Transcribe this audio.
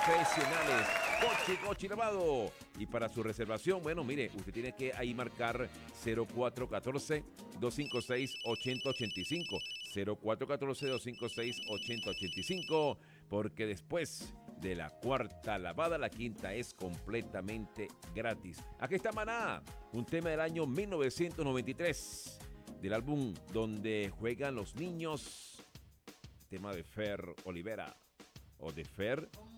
profesionales. Cochi Lavado. Y para su reservación, bueno, mire, usted tiene que ahí marcar 0414-256-8085. 0414-256-8085, porque después de la cuarta lavada, la quinta es completamente gratis. Aquí está Maná, un tema del año 1993, del álbum Donde Juegan los Niños, tema de Fer Olivera, o de Fer